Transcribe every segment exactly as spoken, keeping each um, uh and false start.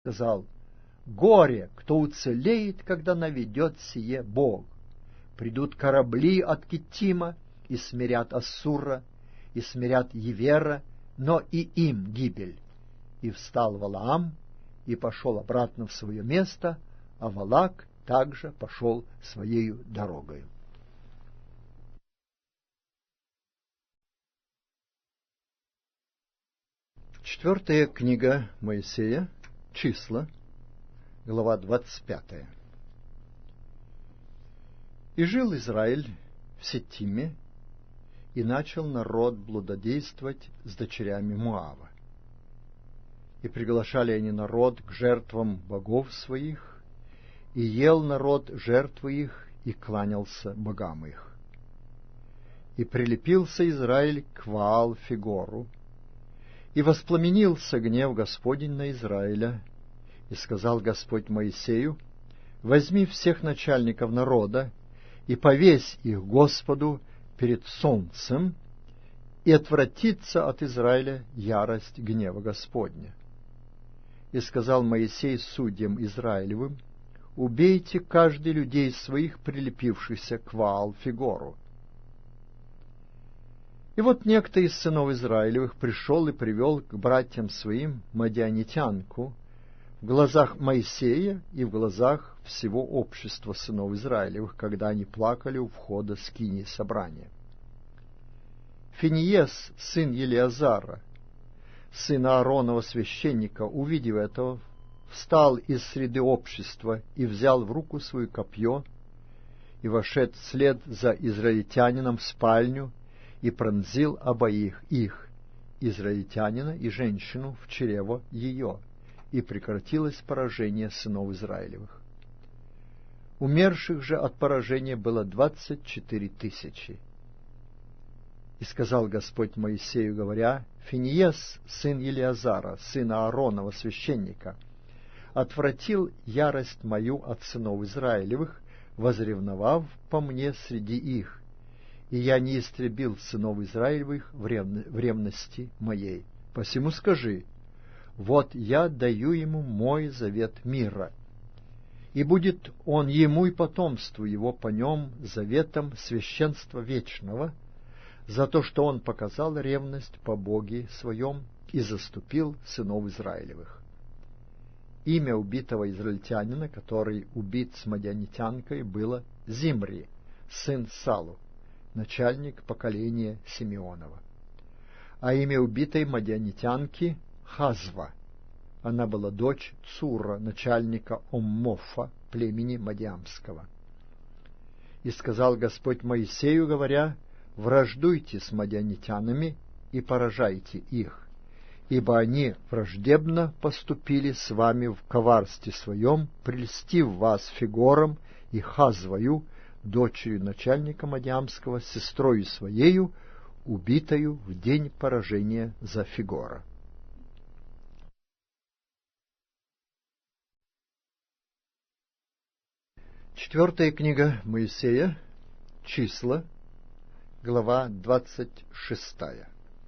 сказал: «Горе, кто уцелеет, когда наведет сие Бог! Придут корабли от Киттима, и смирят Ассура, и смирят Евера, но и им гибель». И встал Валаам, и пошел обратно в свое место, а Валак также пошел своею дорогою. Четвертая книга Моисея, Числа, глава двадцать пятая. «И жил Израиль в Сеттиме, и начал народ блудодействовать с дочерями Моава. И приглашали они народ к жертвам богов своих, и ел народ жертвы их, и кланялся богам их. И прилепился Израиль к Ваал-Фигору, и воспламенился гнев Господень на Израиля, и сказал Господь Моисею: возьми всех начальников народа, и повесь их Господу перед солнцем, и отвратится от Израиля ярость гнева Господня. И сказал Моисей судьям Израилевым: убейте каждый людей своих, прилепившихся к Ваал-Фигору. И вот некто из сынов Израилевых пришел и привел к братьям своим мадианитянку в глазах Моисея и в глазах всего общества сынов Израилевых, когда они плакали у входа скинии собрания. Финиес, сын Елиазара, сына Ааронова священника, увидев этого, встал из среды общества и взял в руку свое копье, и вошед вслед за израильтянином в спальню, и пронзил обоих их, израильтянина и женщину, в чрево ее, и прекратилось поражение сынов Израилевых. Умерших же от поражения было двадцать четыре тысячи. И сказал Господь Моисею, говоря: Финиес, сын Елиазара, сына Ааронова священника, отвратил ярость мою от сынов Израилевых, возревновав по мне среди их, и я не истребил сынов Израилевых в ревности моей. Посему скажи: вот я даю ему мой завет мира, и будет он ему и потомству его по нем заветом священства вечного, за то, что он показал ревность по Боге своем и заступил сынов Израилевых. Имя убитого израильтянина, который убит с мадианитянкой, было Зимри, сын Салу, начальник поколения Симеонова. А имя убитой мадианитянки — Хазва. Она была дочь Цура, начальника Оммофа, племени Мадиамского. И сказал Господь Моисею, говоря: враждуйте с мадианитянами и поражайте их, ибо они враждебно поступили с вами в коварстве своем, прельстив вас Фигором и Хазвою, дочерью начальника Мадиамского, сестрою своею, убитою в день поражения за Фигора. Четвертая книга Моисея, Числа, глава двадцать шестая.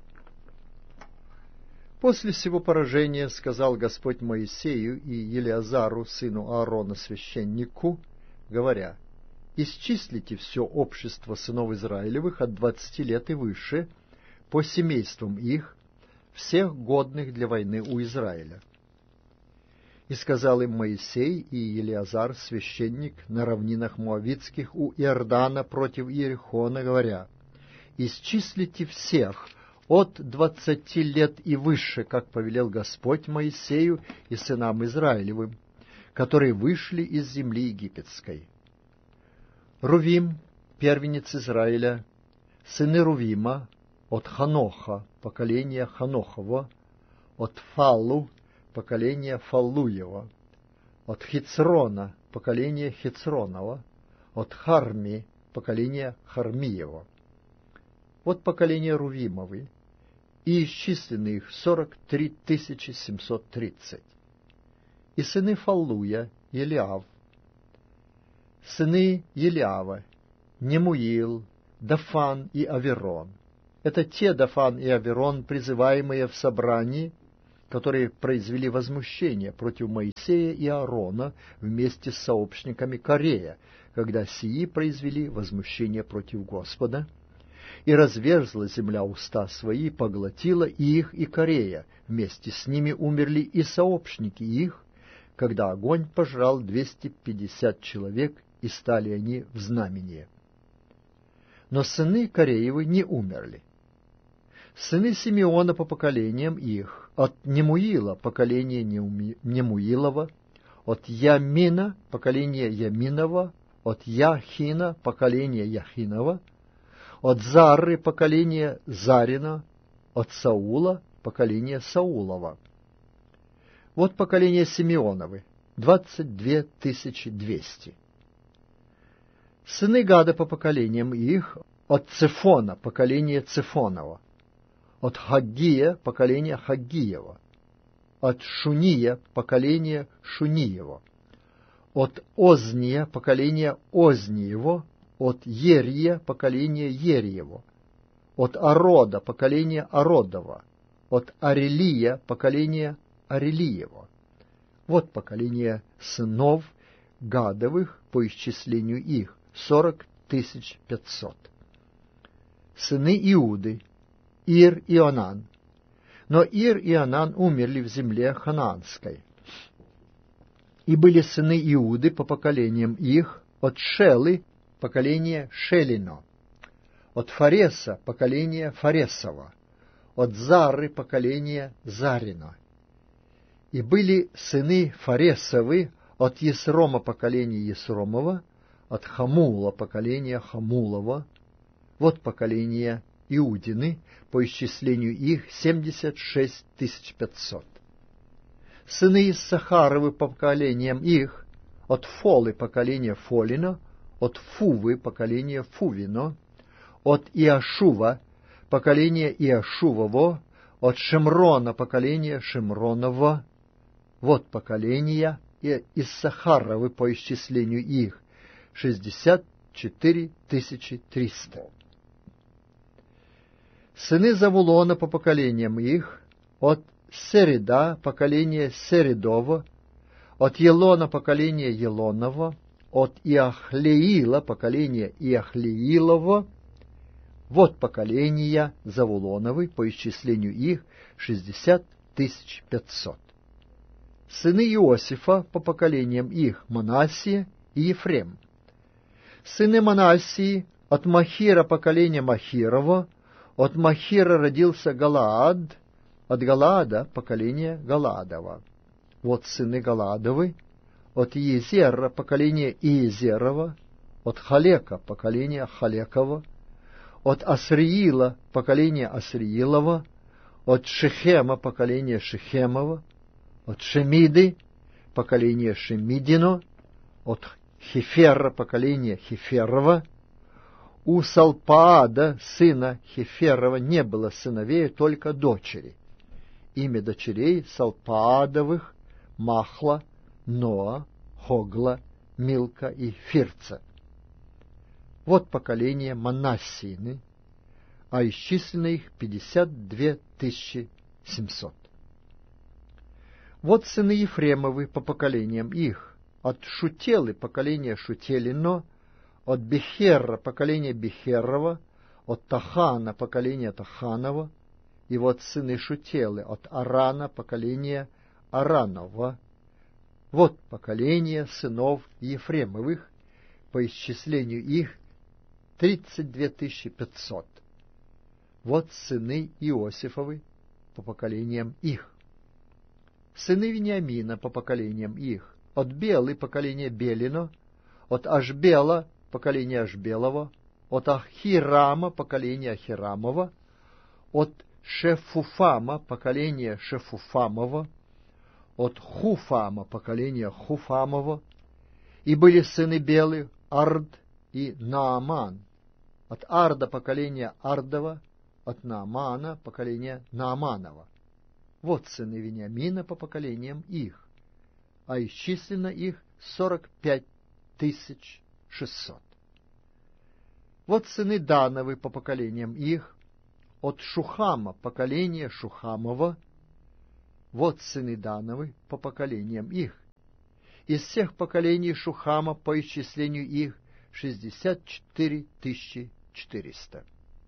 После сего поражения сказал Господь Моисею и Елиазару, сыну Аарона священнику, говоря: исчислите все общество сынов Израилевых от двадцати лет и выше, по семействам их, всех годных для войны у Израиля. И сказал им Моисей и Елиазар, священник, на равнинах Моавитских у Иордана против Иерихона, говоря: исчислите всех от двадцати лет и выше, как повелел Господь Моисею и сынам Израилевым, которые вышли из земли египетской. Рувим, первенец Израиля, сыны Рувима, от Ханоха, поколение Ханохова, от Фаллу, поколение Фаллуева, от Хицрона, поколение Хицронова, от Харми, поколение Хармиева. Вот поколение Рувимовы, и исчислены их сорок три тысячи семьсот тридцать. И сыны Фаллуя, Елиав, сыны Елиава, Немуил, Дафан и Аверон. Это те Дафан и Аверон, призываемые в собрании, которые произвели возмущение против Моисея и Аарона вместе с сообщниками Корея, когда сии произвели возмущение против Господа. И разверзла земля уста свои, поглотила и их, и Корея. Вместе с ними умерли и сообщники их, когда огонь пожрал двести пятьдесят человек, и стали они в знамение. Но сыны Кореевы не умерли. Сыны Симеона по поколениям их: от Немуила поколение Немуилова, от Ямина поколение Яминова, от Яхина поколение Яхинова, от Зары поколение Зарина, от Саула поколение Саулова. Вот поколение Симеоновы, двадцать две тысячи двести. Сыны Гада по поколениям их: от Цефона поколение Цефонова, от Хаггия поколение Хаггиева, от Шуния поколение Шуниева, от Озния поколение Озниево, от Ерия поколение Ериево, от Арода поколение Ародова, от Арелия поколение Арелиева. Вот поколение сынов Гадовых по исчислению их: сорок тысяч пятьсот. Сыны Иуды: Ир и Онан. Но Ир и Онан умерли в земле ханаанской. И были сыны Иуды по поколениям их: от Шелы поколение Шелино, от Фареса поколение Фаресова, от Зары поколение Зарино. И были сыны Фаресовы: от Есрома поколение Есромова, от Хамула поколение Хамулова. Вот поколение Иудины по исчислению их: семьдесят шесть тысяч пятьсот. Сыны Иссахаровы по поколениям их: от Фолы поколение Фолино, от Фувы поколение Фувино, от Иашува поколение Иашувово, от Шемрона поколение Шемроново. Вот поколения Иссахаровы по исчислению их: шестьдесят четыре тысячи триста. Сыны Завулона по поколениям их: от Середа поколение Середово, от Елона поколение Елонова, от Иахлеила поколение Иахлеилова. Вот поколения Завулоновы по исчислению их: шестьдесят тысяч пятьсот. Сыны Иосифа по поколениям их: Манассия и Ефрем. Сыны Манассии: от Махира поколение Махирова, от Махира родился Галаад, от Галаада поколение Галаадова. Вот сыны Галаадовы: от Иезера поколение Иезерова, от Халека поколение Халекова, от Асриила поколение Асриилова, от Шехема поколение Шехемова, от Шемиды поколение Шемидино, от Хефера поколение Хеферова. У Салпаада, сына Хеферова, не было сыновей, только дочери. Имя дочерей Салпаадовых: Махла, Ноа, Хогла, Милка и Фирца. Вот поколение Манассины, а исчислено их пятьдесят две тысячи семьсот. Вот сыны Ефремовы по поколениям их: от Шутелы поколение Шутелино, от Бехерра поколение Бехерова, от Тахана поколение Таханова. И вот сыны Шутелы: от Арана поколение Аранова. Вот поколение сынов Ефремовых по исчислению их: тридцать две тысячи пятьсот. Вот сыны Иосифовы по поколениям их. Сыны Вениамина по поколениям их: от Белы поколение Белино, от Ашбела поколение Ашбелова, от Ахирама поколение Ахирамова, от Шефуфама поколение Шефуфамова, от Хуфама поколение Хуфамова. И были сыны Белы: Ард и Нааман. От Арда поколение Ардова, от Наамана поколение Нааманова. Вот сыны Вениамина по поколениям их, а исчислено их сорок пять тысяч шестьсот. Вот сыны Дановы по поколениям их: от Шухама поколение Шухамова, Вот сыны Дановы по поколениям их. Из всех поколений Шухама по исчислению их шестьдесят четыре тысячи четыреста.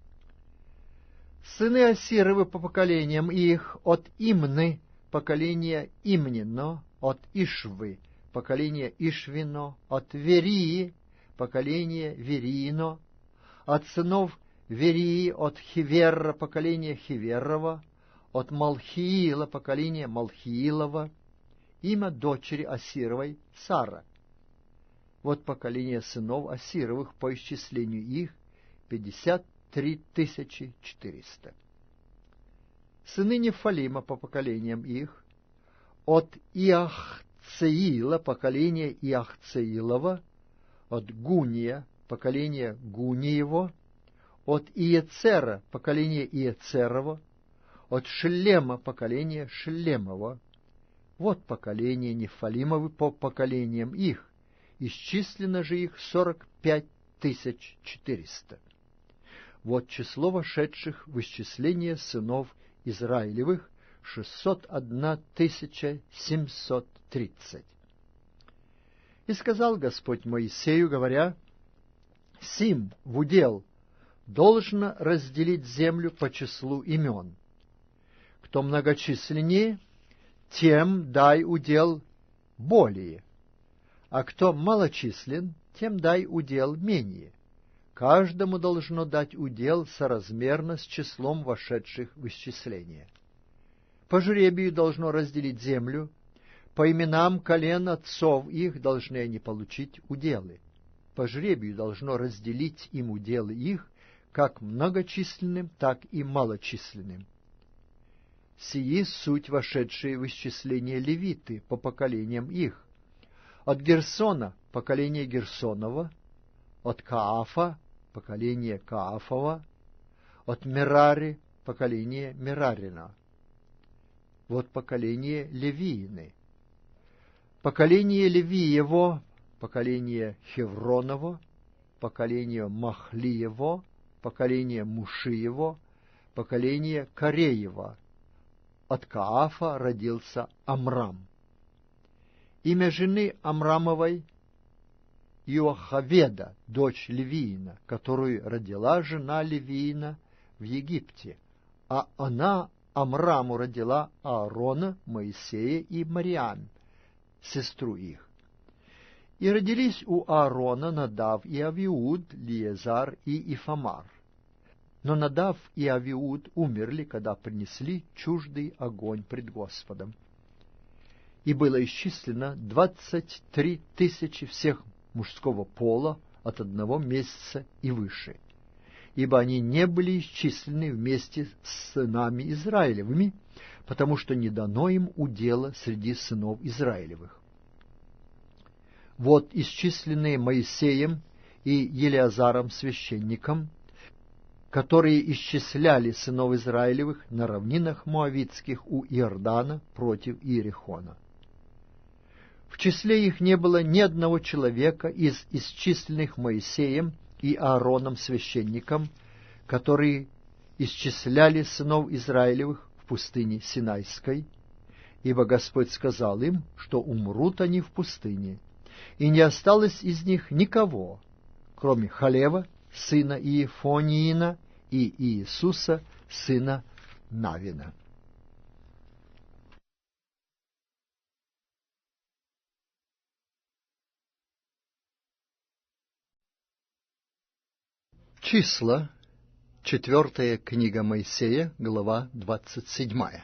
Сыны Асировы по поколениям их: от Имны поколение Имнино, от Ишвы поколение Ишвино, от Верии поколение Вериино, от сынов Верии: от Хиверра поколение Хиверова, от Малхиила поколение Малхиилова. Имя дочери Асировой — Сара. Вот поколение сынов Асировых по исчислению их пятьдесят три тысячи четыреста. Сыны Нефалима по поколениям их: от Иахцеила поколение Иахцеилова, от Гуния поколение Гуниево, от Иецера поколение Иецерова, от Шлема поколение Шлемова. Вот поколение Нефалимовы по поколениям их, исчислено же их сорок пять тысяч четыреста. Вот число вошедших в исчисление сынов Израилевых — шестьсот одна тысяча семьсот тридцать. И сказал Господь Моисею, говоря: «Сим в удел должно разделить землю по числу имен. Кто многочисленнее, тем дай удел более, а кто малочислен, тем дай удел менее. Каждому должно дать удел соразмерно с числом вошедших в исчисление. По жребию должно разделить землю, по именам колен отцов их должны они получить уделы. По жребию должно разделить им уделы их, как многочисленным, так и малочисленным. Сии суть вошедшие в исчисление левиты по поколениям их: от Герсона поколение Герсонова, от Каафа поколение Каафова, от Мерари поколение Мерарина. Вот поколение Левиины. Поколение Левиево поколение Хевроново, поколение Махлиево, поколение Мушиево, поколение Кореева. От Каафа родился Амрам. Имя жены Амрамовой — Иохаведа, дочь Левиина, которую родила жена Левиина в Египте, а она Амраму родила Аарона, Моисея и Мариам, сестру их. И родились у Аарона Надав и Авиуд, Лиезар и Ифамар. Но Надав и Авиуд умерли, когда принесли чуждый огонь пред Господом. И было исчислено двадцать три тысячи всех мужского пола от одного месяца и выше, ибо они не были исчислены вместе с сынами Израилевыми, потому что не дано им удела среди сынов Израилевых. Вот исчисленные Моисеем и Елеазаром священником, которые исчисляли сынов Израилевых на равнинах Моавитских у Иордана против Иерихона. В числе их не было ни одного человека из исчисленных Моисеем и Аароном священником, которые исчисляли сынов Израилевых в пустыне Синайской, ибо Господь сказал им, что умрут они в пустыне, и не осталось из них никого, кроме Халева, сына Иефониина, и Иисуса, сына Навина. Числа, четвертая книга Моисея, глава двадцать седьмая.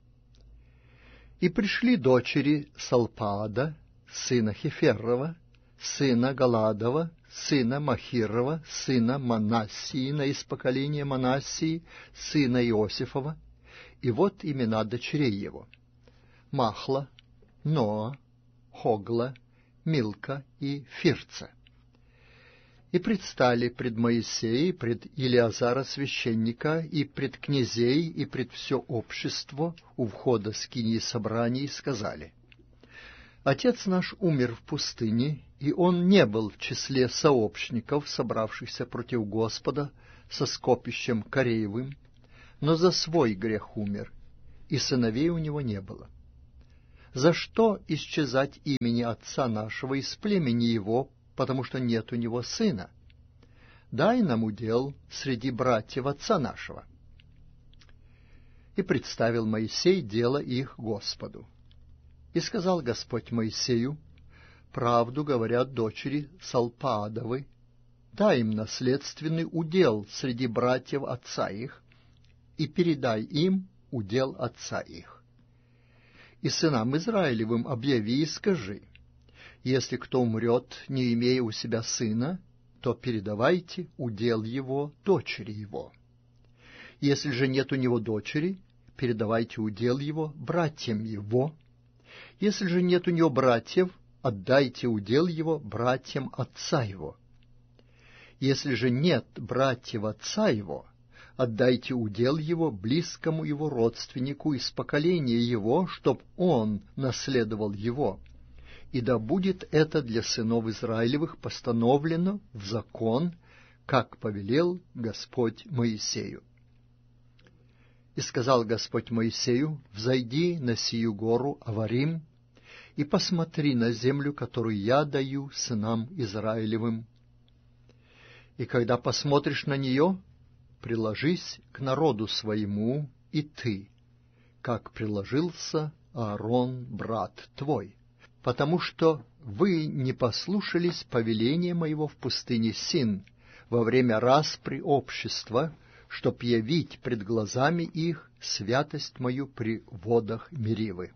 И пришли дочери Салпаада, сына Хеферова, сына Галадова, сына Махирова, сына Манассиина из поколения Манассии, сына Иосифова, и вот имена дочерей его: Махла, Ноа, Хогла, Милка и Фирца. И предстали пред Моисея, пред Елеазара священника, и пред князей, и пред все общество у входа скинии собраний, и сказали: Отец наш умер в пустыне, и он не был в числе сообщников, собравшихся против Господа со скопищем Кореевым, но за свой грех умер, и сыновей у него не было. За что исчезать имени отца нашего из племени его, потому что нет у него сына? Дай нам удел среди братьев отца нашего». И представил Моисей дело их Господу. И сказал Господь Моисею: «Правду говорят дочери Салпаадовы, дай им наследственный удел среди братьев отца их, и передай им удел отца их. И сынам Израилевым объяви и скажи: если кто умрет, не имея у себя сына, то передавайте удел его дочери его. Если же нет у него дочери, передавайте удел его братьям его. Если же нет у него братьев, отдайте удел его братьям отца его. Если же нет братьев отца его, отдайте удел его близкому его родственнику из поколения его, чтоб он наследовал его. И да будет это для сынов Израилевых постановлено в закон, как повелел Господь Моисею. И сказал Господь Моисею: взойди на сию гору Аварим и посмотри на землю, которую я даю сынам Израилевым. И когда посмотришь на нее, приложись к народу своему и ты, как приложился Аарон, брат твой, потому что вы не послушались повеления моего в пустыне Син во время распри общества, чтоб явить пред глазами их святость мою при водах Меривы.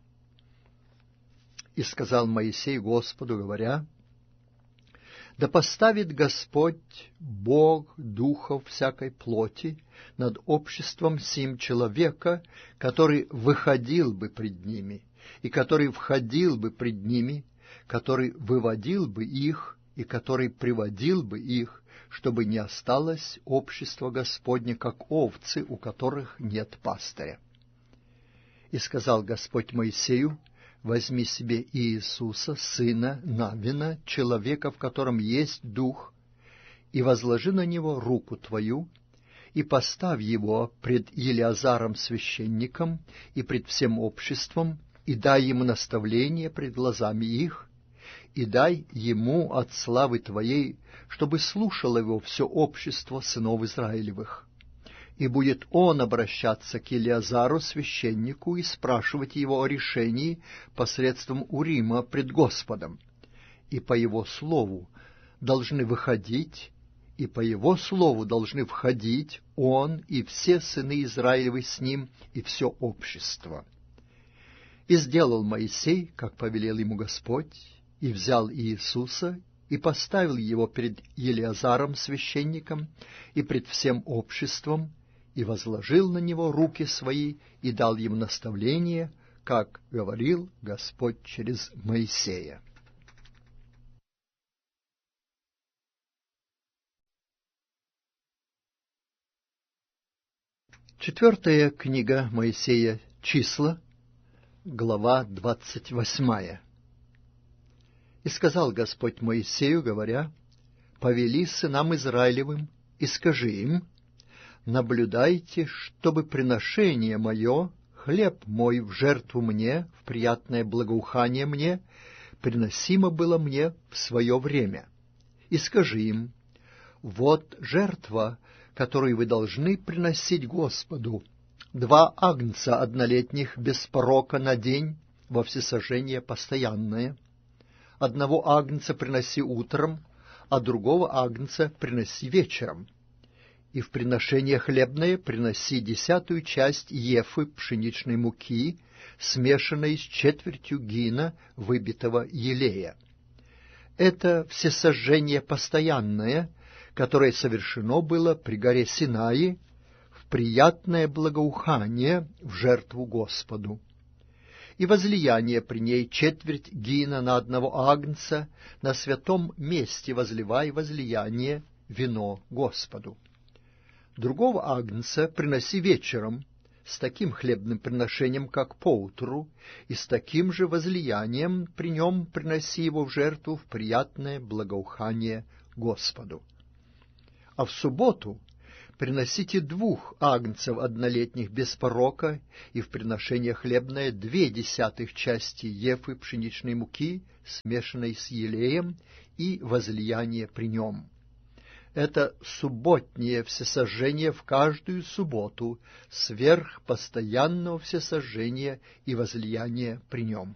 И сказал Моисей Господу, говоря: да поставит Господь, Бог духов всякой плоти, над обществом сим человека, который выходил бы пред ними, и который входил бы пред ними, который выводил бы их, и который приводил бы их, чтобы не осталось общество Господне, как овцы, у которых нет пастыря. И сказал Господь Моисею: возьми себе Иисуса, сына Навина, человека, в котором есть дух, и возложи на него руку твою, и поставь его пред Елиазаром священником и пред всем обществом, и дай ему наставление пред глазами их, и дай ему от славы твоей, чтобы слушало его все общество сынов Израилевых. И будет он обращаться к Елиазару священнику и спрашивать его о решении посредством Урима пред Господом. И по его слову должны выходить, и по его слову должны входить он и все сыны Израилевы с ним, и все общество. И сделал Моисей, как повелел ему Господь, и взял Иисуса, и поставил его перед Елиазаром священником и пред всем обществом, и возложил на него руки свои, и дал ему наставление, как говорил Господь через Моисея. Четвертая книга Моисея, Числа, глава двадцать восьмая. И сказал Господь Моисею, говоря: повели сынам Израилевым, и скажи им: наблюдайте, чтобы приношение мое, хлеб мой в жертву мне, в приятное благоухание мне, приносимо было мне в свое время. И скажи им: вот жертва, которую вы должны приносить Господу, два агнца однолетних без порока на день во всесожжение постоянное. Одного агнца приноси утром, а другого агнца приноси вечером. И в приношение хлебное приноси десятую часть ефы пшеничной муки, смешанной с четвертью гина выбитого елея. Это всесожжение постоянное, которое совершено было при горе Синаи, в приятное благоухание в жертву Господу. И возлияние при ней четверть гина на одного агнца, на святом месте возливай возлияние вино Господу. Другого агнца приноси вечером, с таким хлебным приношением, как поутру, и с таким же возлиянием при нем приноси его в жертву в приятное благоухание Господу. А в субботу приносите двух агнцев однолетних без порока, и в приношение хлебное две десятых части ефы пшеничной муки, смешанной с елеем, и возлияние при нем. Это субботнее всесожжение в каждую субботу, сверх постоянного всесожжения и возлияния при нем.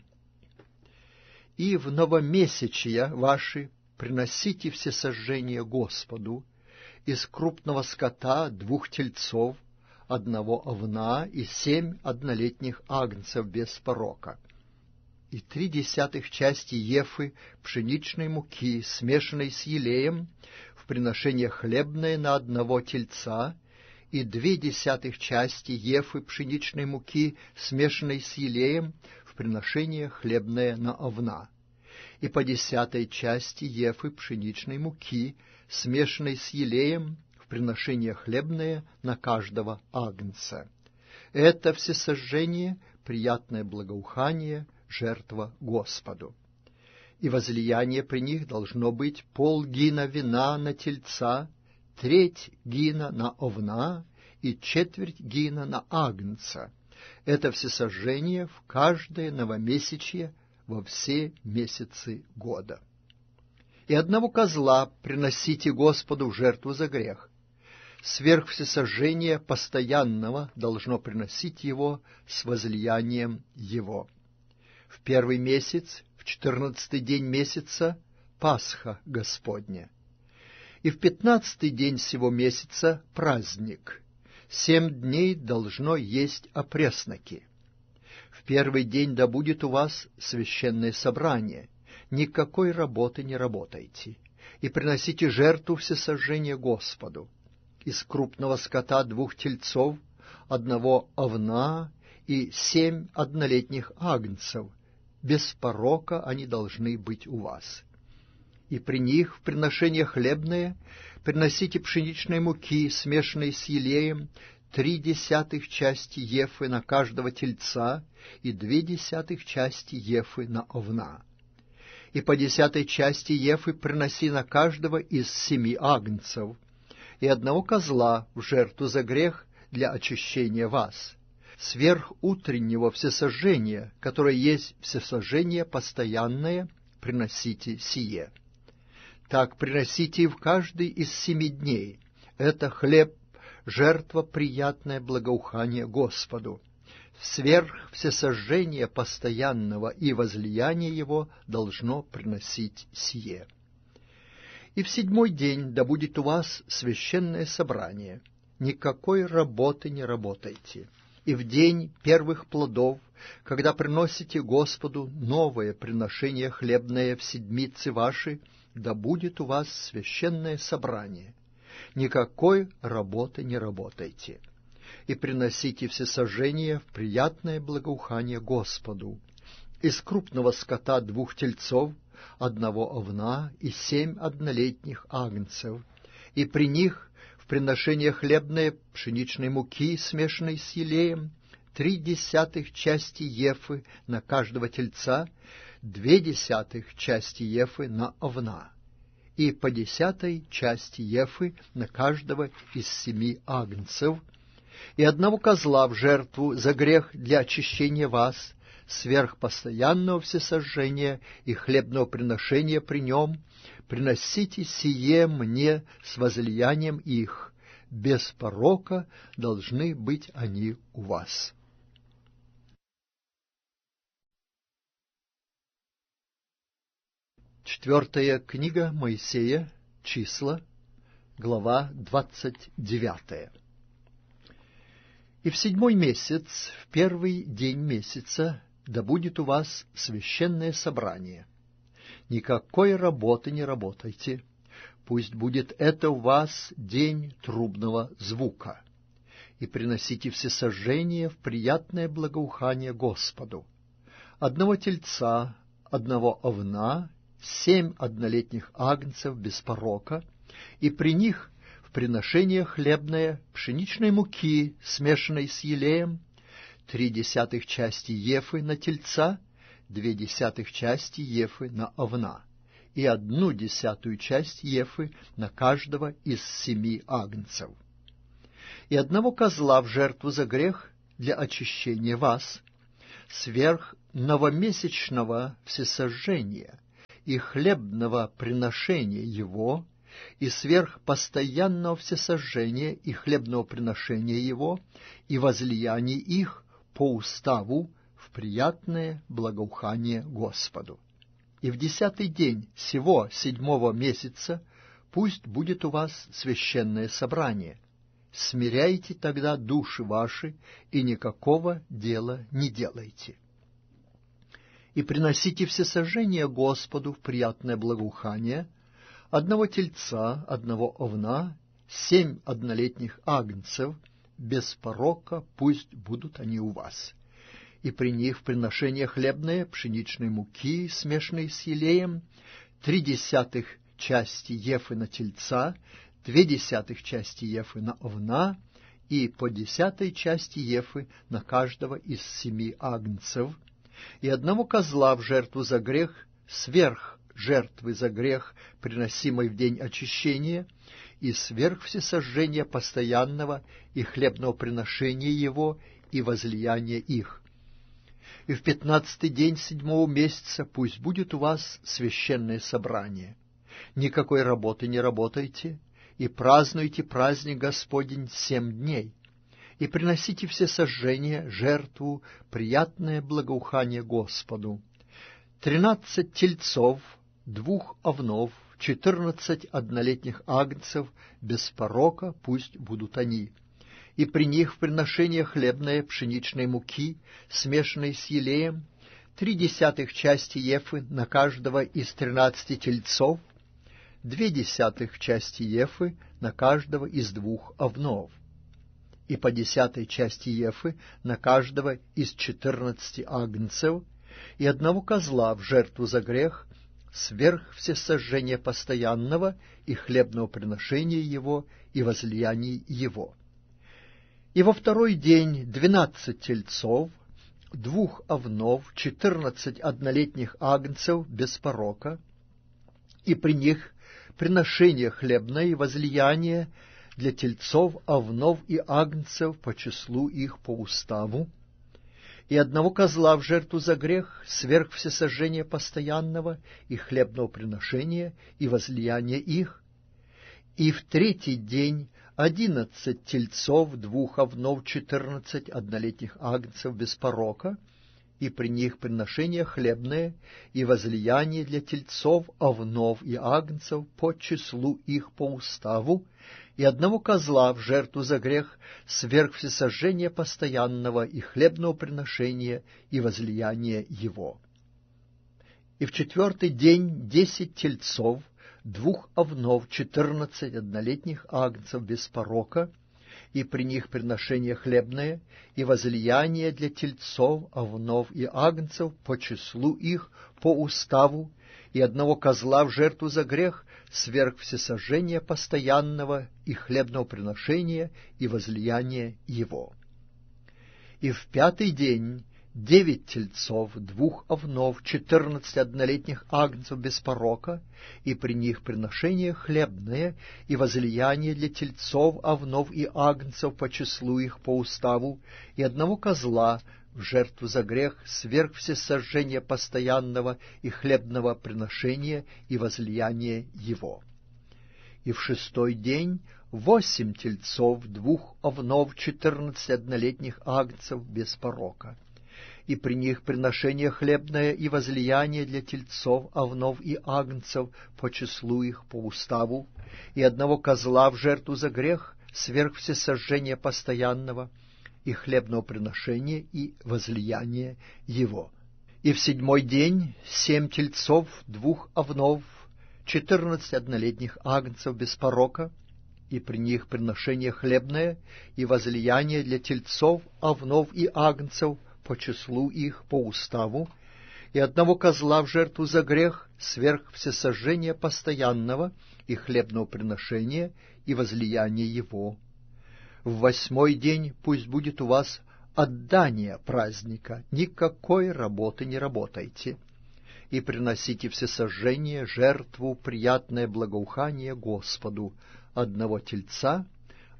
И в новомесячия ваши приносите всесожжение Господу: из крупного скота двух тельцов, одного овна и семь однолетних агнцев без порока, и три десятых части ефы пшеничной муки, смешанной с елеем, в приношение хлебное на одного тельца, и две десятых части ефы пшеничной муки, смешанной с елеем, в приношение хлебное на овна, и по десятой части ефы пшеничной муки, смешанной с елеем, в приношение хлебное на каждого агнца. Это всесожжение, приятное благоухание, жертва Господу. И возлияние при них должно быть полгина вина на тельца, треть гина на овна и четверть гина на агнца. Это всесожжение в каждое новомесячье во все месяцы года. И одного козла приносите Господу в жертву за грех. Сверх всесожжения постоянного должно приносить его с возлиянием его. В первый месяц, в четырнадцатый день месяца, Пасха Господня. И в пятнадцатый день сего месяца праздник. Семь дней должно есть опресноки. В первый день да будет у вас священное собрание. Никакой работы не работайте. И приносите жертву всесожжения Господу: из крупного скота двух тельцов, одного овна и семь однолетних агнцев. Без порока они должны быть у вас. И при них в приношение хлебное приносите пшеничной муки, смешанной с елеем, три десятых части ефы на каждого тельца и две десятых части ефы на овна. И по десятой части ефы приноси на каждого из семи агнцев, и одного козла в жертву за грех для очищения вас. Сверх утреннего всесожжения, которое есть всесожжение постоянное, приносите сие. Так приносите и в каждый из семи дней. Это хлеб, жертва приятное благоухание Господу. Сверх всесожжения постоянного и возлияния его должно приносить сие. И в седьмой день да будет у вас священное собрание. Никакой работы не работайте. И в день первых плодов, когда приносите Господу новое приношение хлебное в седмицы ваши, да будет у вас священное собрание. Никакой работы не работайте. И приносите всесожжение в приятное благоухание Господу: из крупного скота двух тельцов, одного овна и семь однолетних агнцев, и при них в приношение хлебное пшеничной муки, смешанной с елеем, три десятых части ефы на каждого тельца, две десятых части ефы на овна, и по десятой части ефы на каждого из семи агнцев, и одного козла в жертву за грех для очищения вас, сверх постоянного всесожжения и хлебного приношения при нем, приносите сие мне с возлиянием их. Без порока должны быть они у вас. Четвертая книга Моисея, Числа, глава двадцать девятая. И в седьмой месяц, в первый день месяца, да будет у вас священное собрание. Никакой работы не работайте. Пусть будет это у вас день трубного звука. И приносите всесожжение в приятное благоухание Господу: одного тельца, одного овна, семь однолетних агнцев без порока, и при них в приношение хлебное пшеничной муки, смешанной с елеем, три десятых части ефы на тельца, две десятых части ефы на овна, и одну десятую часть ефы на каждого из семи агнцев. и одного козла в жертву за грех для очищения вас, сверх новомесячного всесожжения и хлебного приношения его, и сверх постоянного всесожжения и хлебного приношения его, и возлияний их по уставу в приятное благоухание Господу. И в десятый день сего седьмого месяца пусть будет у вас священное собрание. Смиряйте тогда души ваши, и никакого дела не делайте. И приносите всесожжение Господу в приятное благоухание, одного тельца, одного овна, семь однолетних агнцев, без порока пусть будут они у вас. И при них в приношение хлебное, пшеничной муки, смешанной с елеем, три десятых части ефы на тельца, две десятых части ефы на овна и по десятой части ефы на каждого из семи агнцев, и одного козла в жертву за грех сверх жертвы за грех, приносимой в день очищения, и сверх всесожжения постоянного и хлебного приношения его и возлияния их. И в пятнадцатый день седьмого месяца пусть будет у вас священное собрание. Никакой работы не работайте, и празднуйте праздник Господень семь дней, и приносите все сожжения, жертву, приятное благоухание Господу. Тринадцать тельцов, двух овнов, четырнадцать однолетних агнцев, без порока пусть будут они. И при них в приношение хлебное пшеничной муки, смешанной с елеем, три десятых части ефы на каждого из тринадцати тельцов, две десятых части ефы на каждого из двух овнов, и по десятой части ефы на каждого из четырнадцати агнцев, и одного козла в жертву за грех, сверх всесожжения постоянного и хлебного приношения его и возлияний его. И во второй день двенадцать тельцов, двух овнов, четырнадцать однолетних агнцев без порока, и при них приношение хлебное и возлияние для тельцов, овнов и агнцев по числу их по уставу, и одного козла в жертву за грех, сверх всесожжения постоянного и хлебного приношения и возлияния их, и в третий день одиннадцать тельцов, двух овнов, четырнадцать однолетних агнцев без порока, и при них приношение хлебное и возлияние для тельцов, овнов и агнцев по числу их по уставу, и одного козла в жертву за грех, сверх всесожжения постоянного и хлебного приношения и возлияния его. И в четвертый день десять тельцов, двух овнов, четырнадцать однолетних агнцев без порока, и при них приношение хлебное и возлияние для тельцов, овнов и агнцев по числу их по уставу, и одного козла в жертву за грех, сверх всесожжения постоянного и хлебного приношения и возлияния его. И в пятый день девять тельцов, двух овнов, четырнадцать однолетних агнцев без порока, и при них приношение хлебное и возлияние для тельцов, овнов и агнцев по числу их по уставу, и одного козла в жертву за грех, сверх всесожжения постоянного и хлебного приношения и возлияния его. И в шестой день восемь тельцов, двух овнов, четырнадцать однолетних агнцев без порока, и при них приношение хлебное и возлияние для тельцов, овнов и агнцев по числу их по уставу, и одного козла в жертву за грех, сверх всесожжения постоянного и хлебного приношения и возлияния его. И в седьмой день семь тельцов, двух овнов, четырнадцать однолетних агнцев без порока, и при них приношение хлебное и возлияние для тельцов, овнов и агнцев по числу их по уставу, и одного козла в жертву за грех, сверх всесожжения постоянного и хлебного приношения и возлияния его. В восьмой день пусть будет у вас отдание праздника, никакой работы не работайте, и приносите всесожжение, жертву, приятное благоухание Господу, одного тельца,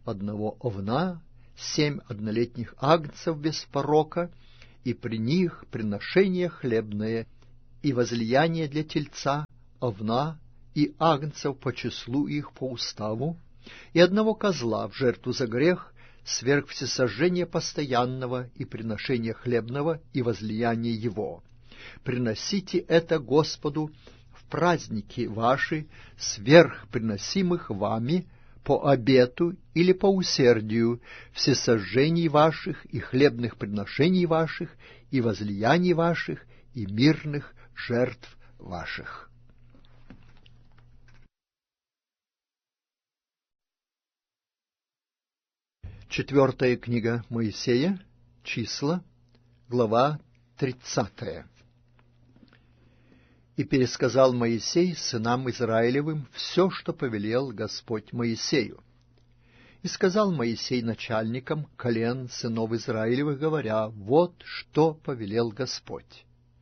одного овна, семь однолетних агнцев без порока, и при них приношение хлебное, и возлияние для тельца, овна и агнцев по числу их по уставу, и одного козла в жертву за грех, сверх всесожжения постоянного и приношения хлебного и возлияние его. Приносите это Господу в праздники ваши, сверх приносимых вами по обету или по усердию, всесожжений ваших и хлебных приношений ваших, и возлияний ваших, и мирных жертв ваших. Четвертая книга Моисея, числа, глава тридцатая. «И пересказал Моисей сынам Израилевым все, что повелел Господь Моисею. И сказал Моисей начальникам колен сынов Израилевых, говоря: вот что повелел Господь.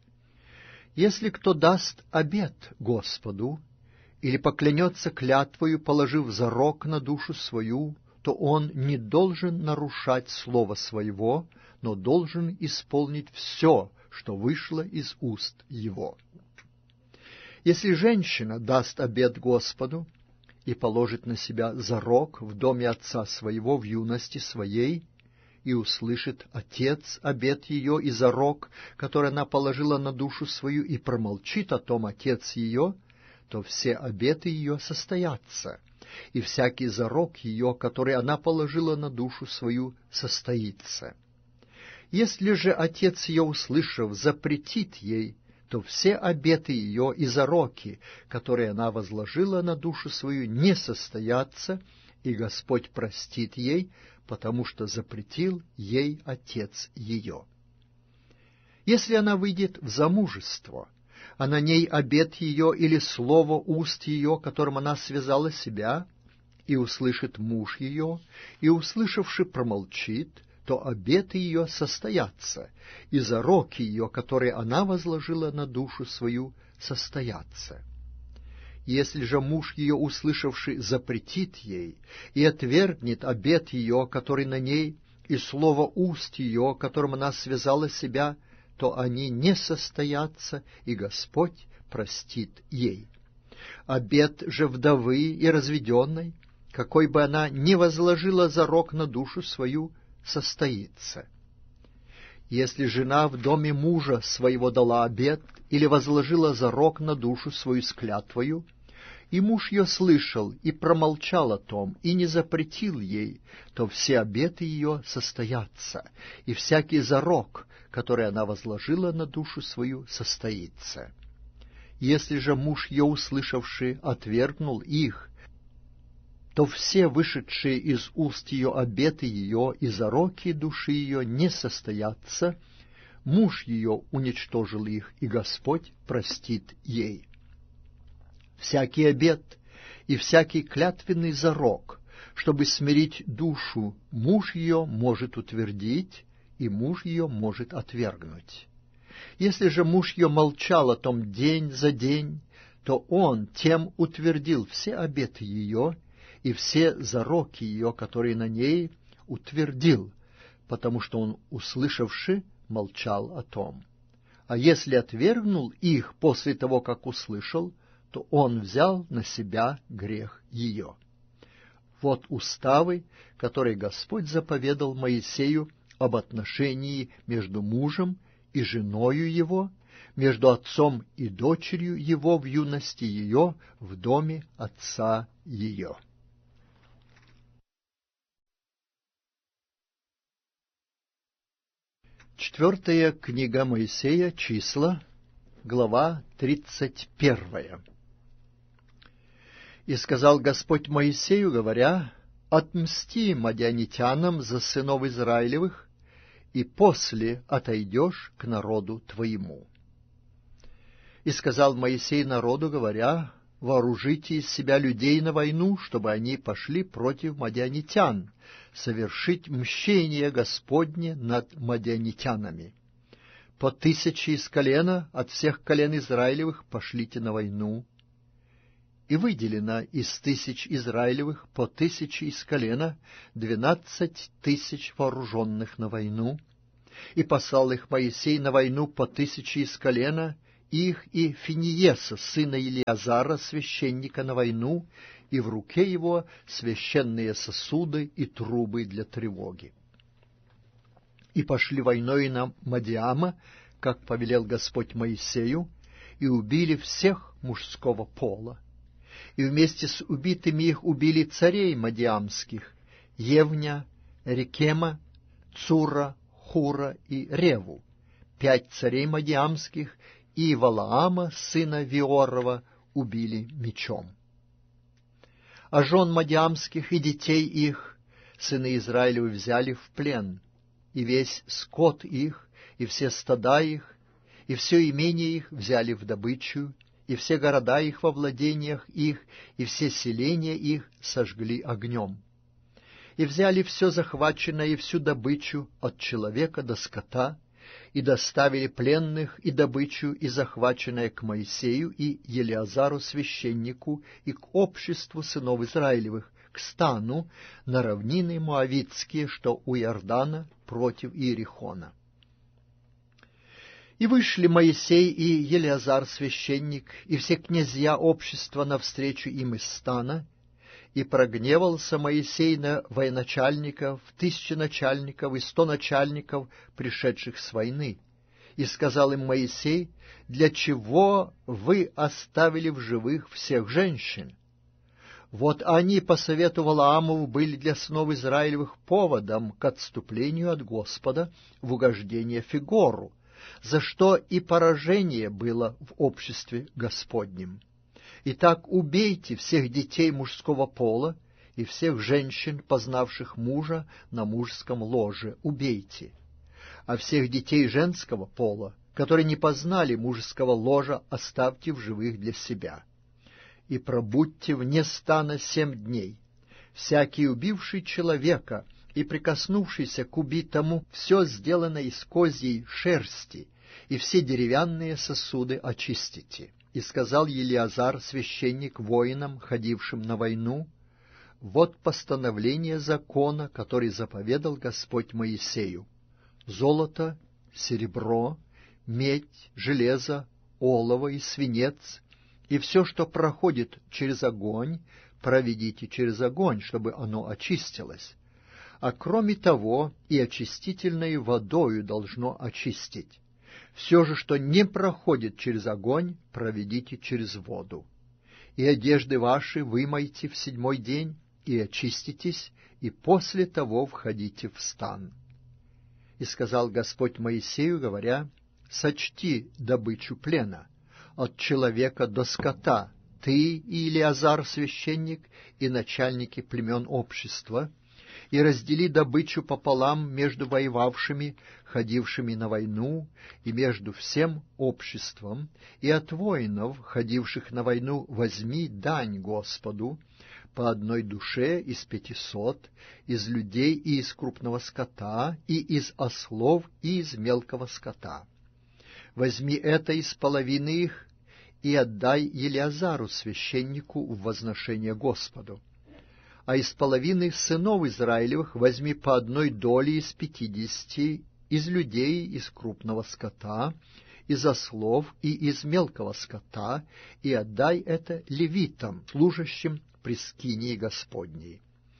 Если кто даст обет Господу, или поклянется клятвою, положив зарок на душу свою, то он не должен нарушать слова своего, но должен исполнить все, что вышло из уст его. Если женщина даст обет Господу и положит на себя зарок в доме отца своего в юности своей, и услышит отец обет ее и зарок, который она положила на душу свою, и промолчит о том отец ее, то все обеты ее состоятся, и всякий зарок ее, который она положила на душу свою, состоится. Если же отец ее, услышав, запретит ей, то все обеты ее и зароки, которые она возложила на душу свою, не состоятся, и Господь простит ей, потому что запретил ей отец ее. Если она выйдет в замужество, а на ней обет ее или слово уст ее, которым она связала себя, и услышит муж ее, и, услышавши, промолчит, то обеты ее состоятся, и зароки ее, которые она возложила на душу свою, состоятся. Если же муж ее, услышавший, запретит ей и отвергнет обет ее, который на ней, и слово уст ее, которым она связала себя, то они не состоятся, и Господь простит ей. Обет же вдовы и разведенной, какой бы она ни возложила зарок на душу свою, состоится. Если жена в доме мужа своего дала обет или возложила зарок на душу свою с клятвою, и муж ее слышал и промолчал о том, и не запретил ей, то все обеты ее состоятся, и всякий зарок, который она возложила на душу свою, состоится. Если же муж ее, услышавший, отвергнул их, то все вышедшие из уст ее обеты ее и зароки души ее не состоятся, муж ее уничтожил их, и Господь простит ей. Всякий обет и всякий клятвенный зарок, чтобы смирить душу, муж ее может утвердить, и муж ее может отвергнуть. Если же муж ее молчал о том день за день, то он тем утвердил все обеты ее и все зароки ее, которые на ней, утвердил, потому что он, услышавши, молчал о том. А если отвергнул их после того, как услышал, то он взял на себя грех ее. Вот уставы, которые Господь заповедал Моисею об отношении между мужем и женою его, между отцом и дочерью его в юности ее в доме отца ее. Четвертая книга Моисея, числа, глава тридцать первая. «И сказал Господь Моисею, говоря: отмсти мадианитянам за сынов Израилевых, и после отойдешь к народу твоему. И сказал Моисей народу, говоря: вооружите из себя людей на войну, чтобы они пошли против мадианитян, совершить мщение Господне над мадианитянами. По тысяче из колена от всех колен Израилевых пошлите на войну. и выделено из тысяч Израилевых по тысяче из колена двенадцать тысяч вооруженных на войну, и послал их Моисей на войну по тысяче из колена, их и Финиеса, сына Елиазара, священника, на войну, и в руке его священные сосуды и трубы для тревоги. И пошли войной на Мадиама, как повелел Господь Моисею, и убили всех мужского пола. И вместе с убитыми их убили царей мадиамских, Евня, Рекема, Цура, Хура и Реву, пять царей мадиамских, и Валаама, сына Виорова, убили мечом. А жен мадиамских и детей их сыны Израилевы взяли в плен, и весь скот их, и все стада их, и все имение их взяли в добычу, и все города их во владениях их, и все селения их сожгли огнем. И взяли все захваченное и всю добычу от человека до скота, и доставили пленных и добычу, и захваченное к Моисею и Елиазару священнику, и к обществу сынов Израилевых, к стану на равнины Моавитские, что у Иордана против Иерихона. И вышли Моисей и Елиазар священник, и все князья общества навстречу им из стана, и прогневался Моисей на военачальников, тысяченачальников и сто начальников, пришедших с войны. И сказал им Моисей: «Для чего вы оставили в живых всех женщин? Вот они по совету Валаамову были для сынов Израилевых поводом к отступлению от Господа в угождение Фигору, за что и поражение было в обществе Господнем. Итак, убейте всех детей мужского пола и всех женщин, познавших мужа на мужском ложе, убейте, а всех детей женского пола, которые не познали мужского ложа, оставьте в живых для себя. И пробудьте вне стана семь дней. Всякий убивший человека и прикоснувшийся к убитому, все сделано из козьей шерсти, и все деревянные сосуды очистите». И сказал Елиазар, священник, воинам, ходившим на войну: «Вот постановление закона, который заповедал Господь Моисею: золото, серебро, медь, железо, олово и свинец, и все, что проходит через огонь, проведите через огонь, чтобы оно очистилось. А кроме того, и очистительной водою должно очистить. Все же, что не проходит через огонь, проведите через воду. И одежды ваши вымойте в седьмой день, и очиститесь, и после того входите в стан». И сказал Господь Моисею, говоря: «Сочти добычу плена от человека до скота, ты и Елиазар священник, и начальники племен общества, и раздели добычу пополам между воевавшими, ходившими на войну, и между всем обществом, и от воинов, ходивших на войну, возьми дань Господу по одной душе из пятисот, из людей и из крупного скота, и из ослов, и из мелкого скота. Возьми это из половины их, и отдай Елиазару священнику в возношение Господу. А из половины сынов Израилевых возьми по одной доле из пятидесяти, из людей, из крупного скота, из ослов и из мелкого скота, и отдай это левитам, служащим при скинии Господней».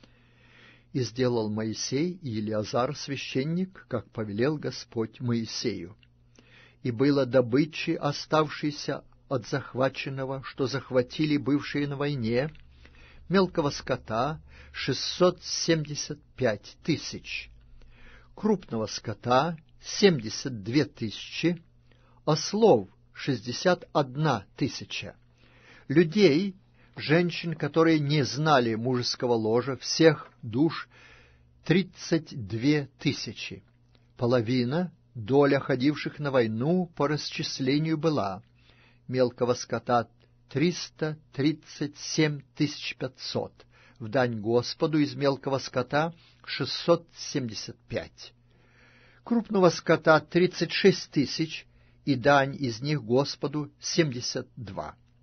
И сделал Моисей и Елиазар священник, как повелел Господь Моисею. И было добычи, оставшейся от захваченного, что захватили бывшие на войне, мелкого скота шестьсот семьдесят пять тысяч, крупного скота семьдесят две тысячи, ослов шестьдесят одна тысяча, людей, женщин, которые не знали мужеского ложа, всех душ тридцать две тысячи. Половина, доля ходивших на войну по расчислению была: мелкого скота триста тридцать семь тысяч пятьсот, в дань Господу из мелкого скота шестьсот семьдесят пять, крупного скота тридцать шесть тысяч, и дань из них Господу семьдесят два.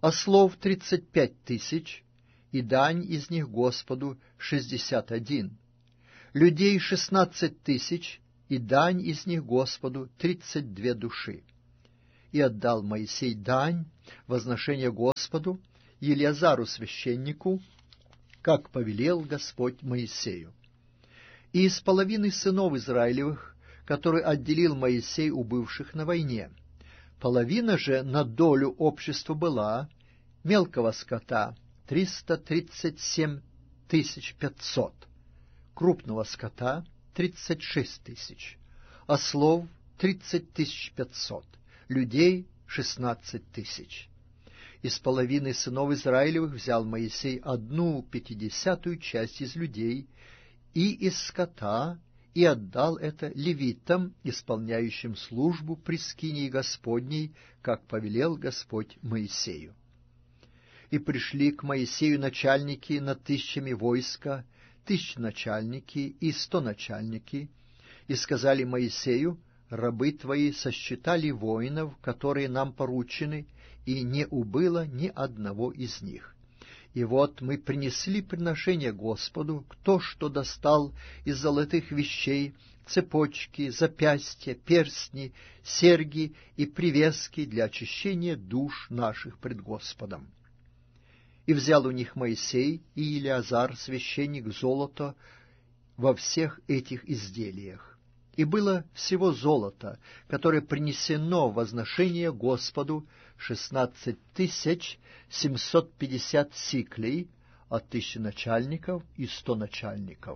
ослов тридцать пять тысяч, и дань из них Господу шестьдесят один, людей шестнадцать тысяч, и дань из них Господу тридцать две души. И отдал Моисей дань, возношение Господу, Елиазару священнику, как повелел Господь Моисею. И из половины сынов Израилевых, которые отделил Моисей у бывших на войне, половина же на долю общества была мелкого скота триста тридцать семь тысяч пятьсот, крупного скота тридцать шесть тысяч, ослов тридцать тысяч пятьсот, людей шестнадцать тысяч. Из половины сынов Израилевых взял Моисей одну пятидесятую часть из людей и из скота, и отдал это левитам, исполняющим службу при скинии Господней, как повелел Господь Моисею. И пришли к Моисею начальники над тысячами войска, тысяченачальники и стоначальники, и сказали Моисею: рабы твои сосчитали воинов, которые нам поручены, и не убыло ни одного из них. И вот мы принесли приношение Господу, кто что достал из золотых вещей, цепочки, запястья, перстни, серьги и привески для очищения душ наших пред Господом. И взял у них Моисей и Елиазар, священник, золото во всех этих изделиях. И было всего золото, которое принесено в возношение Господу, шестнадцать тысяч семьсот пятьдесят сиклей от тысячи начальников и сто начальников.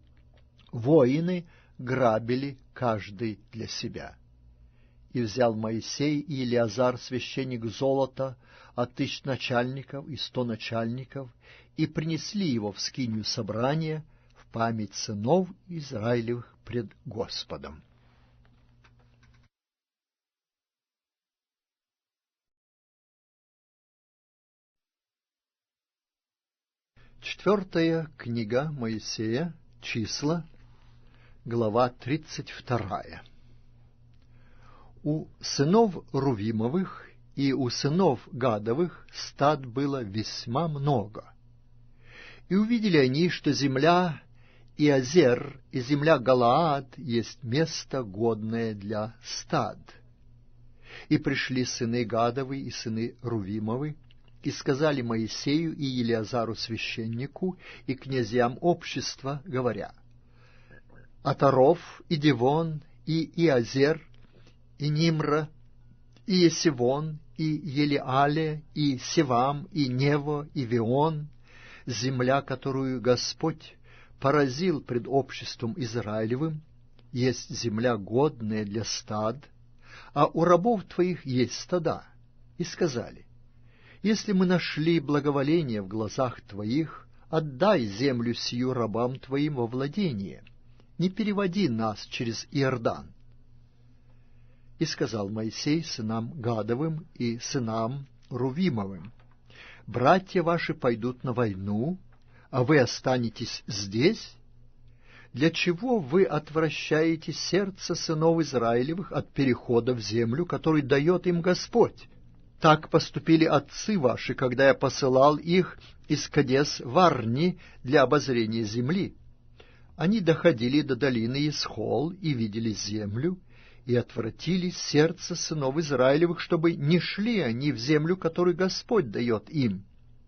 Воины грабили каждый для себя. И взял Моисей и Елиазар, священник, золото от тысяч начальников и сто начальников, и принесли его в скинию собрания в память сынов Израилевых пред Господом. Четвертая книга Моисея, Числа, глава тридцать вторая. У сынов Рувимовых и у сынов Гадовых стад было весьма много. И увидели они, что земля Иозер и земля Галаад есть место, годное для стад. И пришли сыны Гадовы и сыны Рувимовы, и сказали Моисею и Елиазару священнику и князьям общества, говоря: Атаров и Дивон и Иозер и Нимра и Есивон и Елиале и Севам и Нево и Вион, земля, которую Господь поразил пред обществом Израилевым, есть земля, годная для стад, а у рабов твоих есть стада. И сказали: если мы нашли благоволение в глазах твоих, отдай землю сию рабам твоим во владение, не переводи нас через Иордан. И сказал Моисей сынам Гадовым и сынам Рувимовым: братья ваши пойдут на войну, а вы останетесь здесь? Для чего вы отвращаете сердце сынов Израилевых от перехода в землю, которую дает им Господь? Так поступили отцы ваши, когда я посылал их из Кадес в Арни для обозрения земли. Они доходили до долины Исхол и видели землю, и отвратили сердце сынов Израилевых, чтобы не шли они в землю, которую Господь дает им.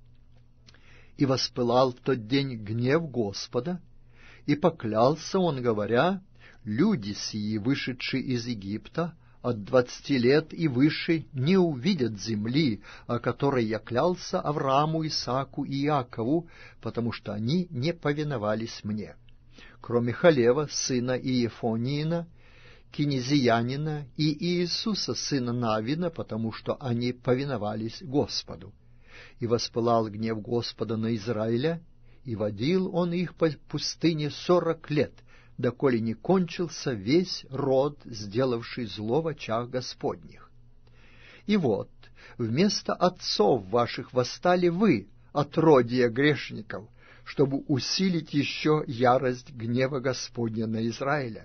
И воспылал в тот день гнев Господа, и поклялся он, говоря: люди сии, вышедшие из Египта, от двадцати лет и выше, не увидят земли, о которой я клялся Аврааму, Исааку и Иакову, потому что они не повиновались мне, кроме Халева, сына Иефониина, Кинезиянина, и Иисуса, сына Навина, потому что они повиновались Господу. И воспылал гнев Господа на Израиля, и водил он их по пустыне сорок лет, доколе не кончился весь род, сделавший зло в очах Господних. И вот, вместо отцов ваших восстали вы, отродье грешников, чтобы усилить еще ярость гнева Господня на Израиля.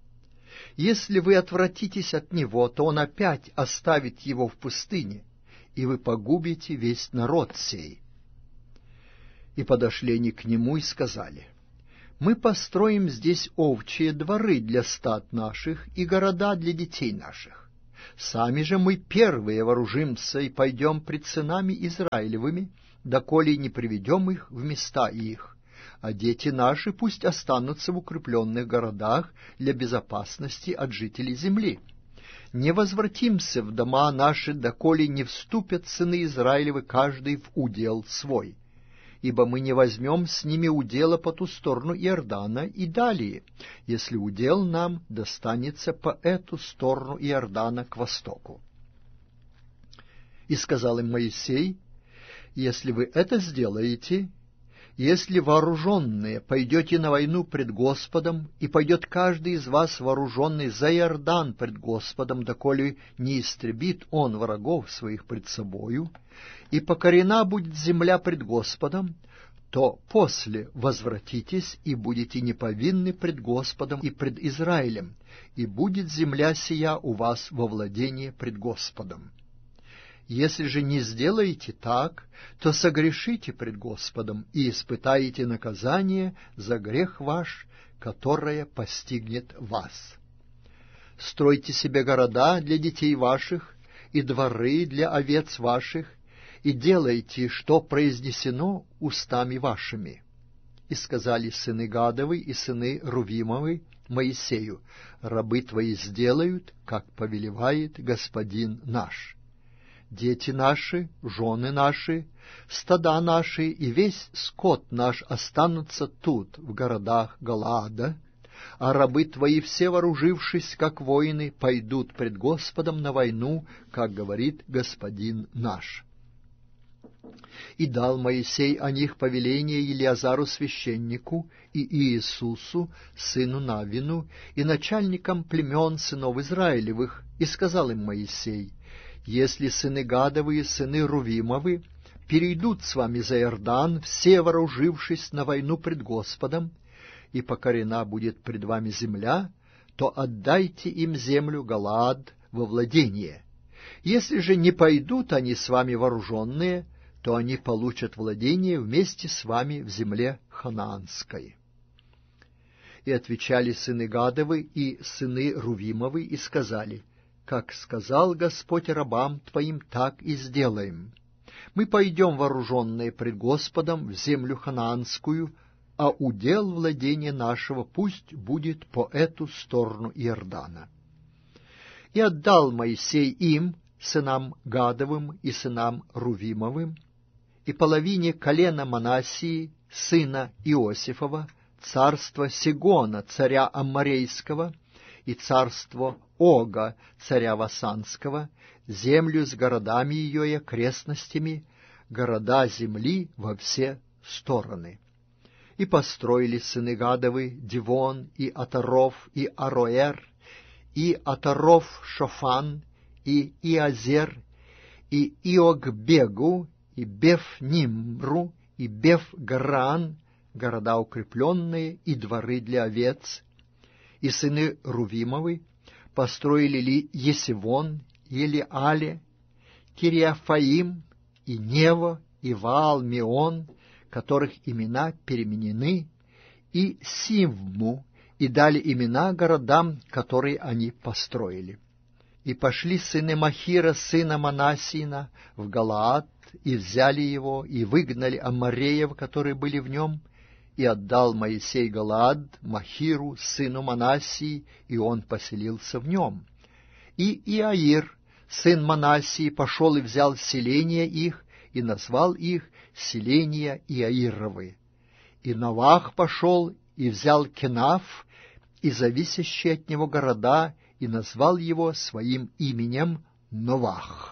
Если вы отвратитесь от него, то он опять оставит его в пустыне, и вы погубите весь народ сей». И подошли они к нему и сказали: «Мы построим здесь овчие дворы для стад наших и города для детей наших. Сами же мы первые вооружимся и пойдем пред сынами Израилевыми, доколе не приведем их в места их, а дети наши пусть останутся в укрепленных городах для безопасности от жителей земли. Не возвратимся в дома наши, доколе не вступят сыны Израилевы каждый в удел свой. Ибо мы не возьмем с ними удела по ту сторону Иордана и далее, если удел нам достанется по эту сторону Иордана к востоку». И сказал им Моисей: «Если вы это сделаете, если вооруженные пойдете на войну пред Господом, и пойдет каждый из вас вооруженный за Иордан пред Господом, доколе не истребит он врагов своих пред собою, и покорена будет земля пред Господом, то после возвратитесь и будете неповинны пред Господом и пред Израилем, и будет земля сия у вас во владение пред Господом. Если же не сделаете так, то согрешите пред Господом и испытаете наказание за грех ваш, которое постигнет вас. Стройте себе города для детей ваших и дворы для овец ваших, и делайте, что произнесено устами вашими». И сказали сыны Гадовы и сыны Рувимовы Моисею: «Рабы твои сделают, как повелевает господин наш. Дети наши, жены наши, стада наши и весь скот наш останутся тут, в городах Галаада, а рабы твои, все вооружившись, как воины, пойдут пред Господом на войну, как говорит господин наш». И дал Моисей о них повеление Елиазару священнику и Иисусу, сыну Навину, и начальникам племен сынов Израилевых, и сказал им Моисей: «Если сыны Гадовы и сыны Рувимовы перейдут с вами за Иордан, все вооружившись на войну пред Господом, и покорена будет пред вами земля, то отдайте им землю Галаад во владение. Если же не пойдут они с вами вооруженные, то они получат владение вместе с вами в земле ханаанской». И отвечали сыны Гадовы и сыны Рувимовы и сказали: «Как сказал Господь рабам твоим, так и сделаем. Мы пойдем вооруженные пред Господом в землю ханаанскую, а удел владения нашего пусть будет по эту сторону Иордана». И отдал Моисей им, сынам Гадовым и сынам Рувимовым, и половине колена Манассии, сына Иосифова, царство Сигона, царя Амморейского, и царство Ога, царя Васанского, землю с городами ее и окрестностями, города земли во все стороны. И построили сыны Гадовы Дивон, и Атаров, и Ароэр, и Атаров Шофан, и Иазер, и Иогбегу, и Беф-Нимру, и Беф-Гаран, города укрепленные, и дворы для овец. И сыны Рувимовы построили ли Есивон, Елиале, Кириафаим, и Нево, и Ваал-Меон, которых имена переменены, и Сивму, и дали имена городам, которые они построили. И пошли сыны Махира, сына Манассина, в Галаад, и взяли его, и выгнали аммореев, которые были в нем, и отдал Моисей Галаад Махиру, сыну Манассии, и он поселился в нем. И Иаир, сын Манассии, пошел и взял селения их, и назвал их селения Иаировы. И Новах пошел и взял Кенаф, и зависящие от него города, и назвал его своим именем Новах.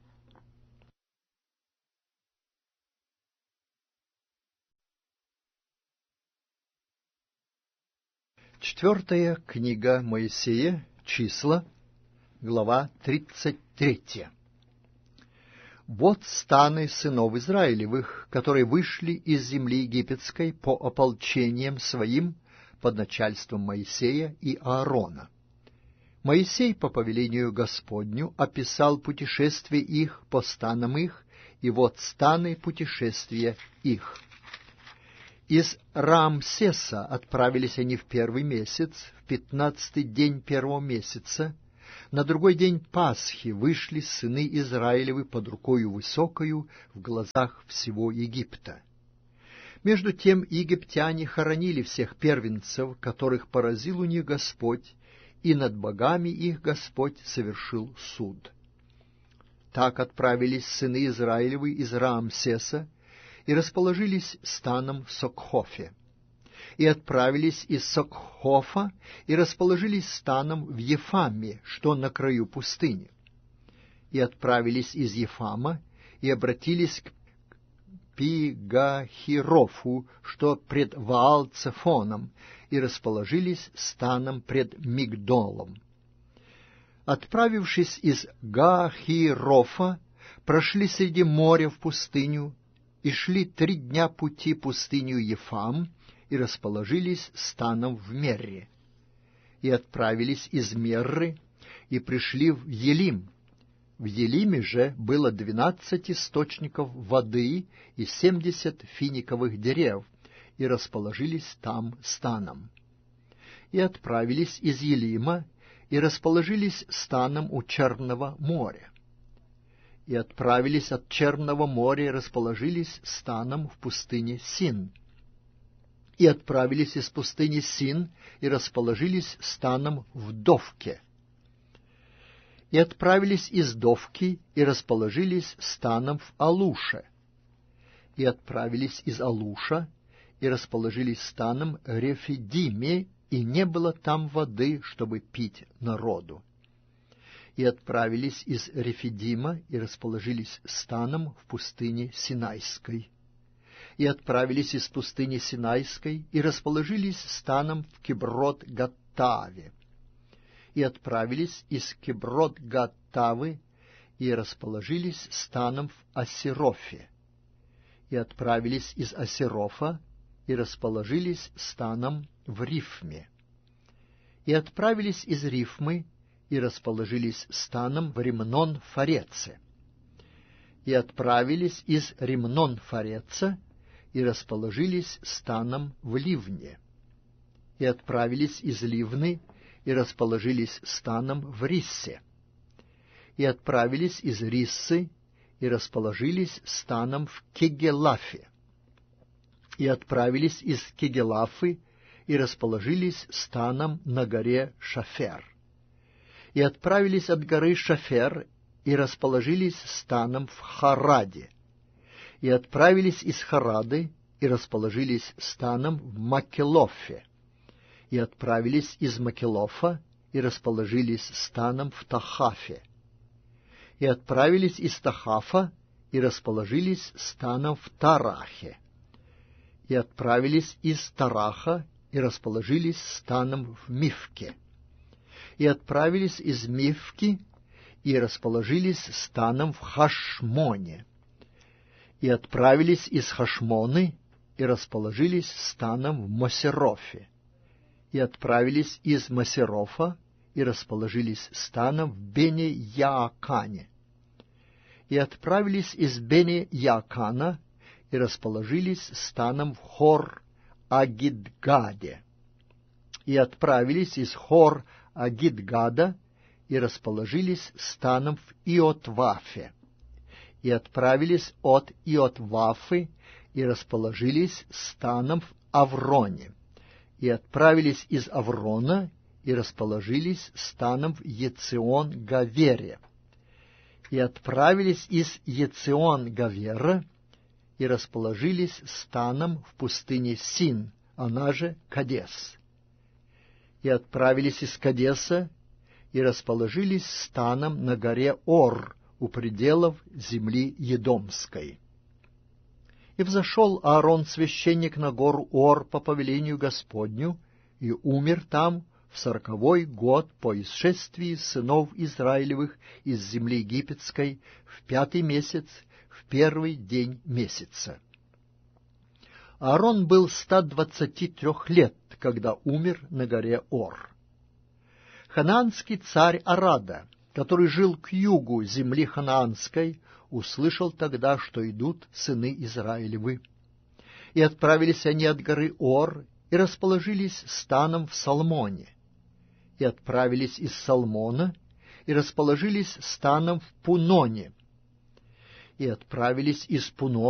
Четвертая книга Моисея, числа, глава тридцать третья. Вот станы сынов Израилевых, которые вышли из земли египетской по ополчениям своим под начальством Моисея и Аарона. Моисей по повелению Господню описал путешествие их по станам их, и вот станы путешествия их. Из Раамсеса отправились они в первый месяц, в пятнадцатый день первого месяца. На другой день Пасхи вышли сыны Израилевы под рукою высокою в глазах всего Египта. Между тем египтяне хоронили всех первенцев, которых поразил у них Господь, и над богами их Господь совершил суд. Так отправились сыны Израилевы из Раамсеса и расположились станом в Сокхофе. И отправились из Сокхофа и расположились станом в Ефаме, что на краю пустыни. И отправились из Ефама и обратились к Пигахирофу, что пред Ваал-Цефоном, и расположились станом пред Мигдолом. Отправившись из Гахирофа, прошли среди моря в пустыню, и шли три дня пути пустыню Ефам, и расположились станом в Мерре. И отправились из Мерры, и пришли в Елим. В Елиме же было двенадцать источников воды и семьдесят финиковых дерев, и расположились там станом. И отправились из Елима, и расположились станом у Черного моря. И отправились от Черного моря, и расположились станом в пустыне Син. И отправились из пустыни Син, и расположились станом в Довке. И отправились из Довки, и расположились станом в Алуше. И отправились из Алуша, и расположились станом в Рефидиме, и не было там воды, чтобы пить народу. И отправились из Рефидима, и расположились станом в пустыне Синайской. И отправились из пустыни Синайской, и расположились станом в Киброт-Гаттаве. И отправились из Киброт-Гаттавы, и расположились станом в Асерофе. И отправились из Асерофа, и расположились станом в Рифме. И отправились из Рифмы, и расположились станом в Римнон-Фареце. И отправились из Римнон-Фареца, и расположились станом в Ливне. И отправились из Ливны, и расположились станом в Риссе. И отправились из Риссы, и расположились станом в Кегелафе. И отправились из Кегелафы, и расположились станом на горе Шафер. И отправились от горы Шафер, и расположились станом в Хараде. И отправились из Харады, и расположились станом в Макелофе. И отправились из Макелофа, и расположились станом в Тахафе. И отправились из Тахафа, и расположились станом в Тарахе. И отправились из Тараха, и расположились станом в Мифке. И отправились из Мифки, и расположились станом в Хашмоне. И отправились из Хашмоны, и расположились станом в Мосерофе. И отправились из Мосерофа, и расположились станом в Бене-Яакане. И отправились из Бене-Яакана, и расположились станом в Хор-Агидгаде. И отправились из Хор-Агидгада, и расположились станом в Иотвафе. И отправились от Иотвафы, и расположились станом в Авроне. И отправились из Аврона, и расположились станом в Ецион-Гавере. И отправились из Ецион-Гавера, и расположились станом в пустыне Син, она же Кадес. И отправились из Кадеса, и расположились станом на горе Ор, у пределов земли Едомской. И взошел Аарон священник на гору Ор по повелению Господню, и умер там в сороковой год по исшествии сынов Израилевых из земли египетской, в пятый месяц, в первый день месяца. Аарон был ста двадцати трех лет, когда умер на горе Ор. Ханаанский царь Арада, который жил к югу земли ханаанской, услышал тогда, что идут сыны Израилевы. И отправились они от горы Ор, и расположились станом в Салмоне. И отправились из Салмона, и расположились станом в Пуноне. И отправились из Пунона,